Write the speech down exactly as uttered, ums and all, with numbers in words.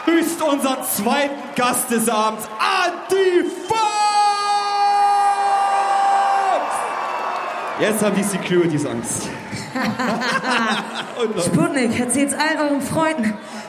begrüßt unseren zweiten Gast des Abends, Antifox! Jetzt haben die Securities Angst. Sputnik, erzählt's allen euren Freunden.